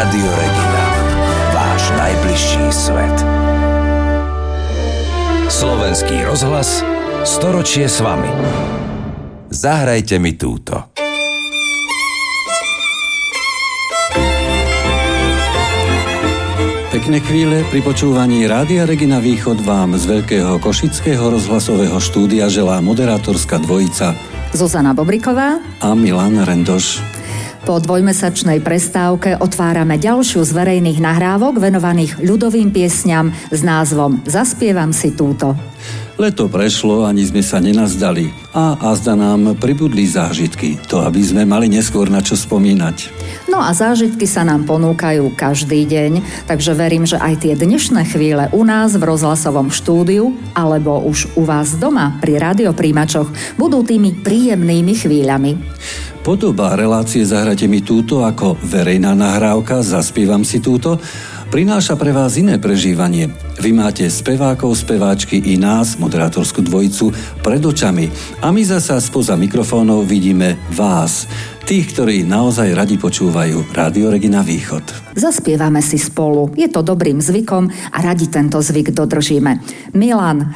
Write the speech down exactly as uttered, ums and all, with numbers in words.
Rádio Regina. Váš najbližší svet. Slovenský rozhlas, storočie s vami. Zahrajte mi túto. Pekné chvíle pri počúvaní Rádia Regina Východ vám z veľkého košického rozhlasového štúdia želá moderátorská dvojica Zuzana Bobriková a Milan Rendoš. Po dvojmesačnej prestávke otvárame ďalšiu z verejných nahrávok venovaných ľudovým piesňam s názvom Zaspievam si túto. Leto prešlo, ani sme sa nenazdali a azda nám pribudli zážitky, to aby sme mali neskôr na čo spomínať. No a zážitky sa nám ponúkajú každý deň, takže verím, že aj tie dnešné chvíle u nás v rozhlasovom štúdiu alebo už u vás doma pri radiopríjimačoch budú tými príjemnými chvíľami. Podoba relácie Zahrajte mi túto ako verejná nahrávka Zaspievam si túto prináša pre vás iné prežívanie. Vy máte spevákov, speváčky i nás, moderátorskú dvojicu, pred očami a my zasa spoza mikrofónov vidíme vás, tých, ktorí naozaj radi počúvajú Rádio Regina Východ. Zaspievame si spolu, je to dobrým zvykom a radi tento zvyk dodržíme. Milan,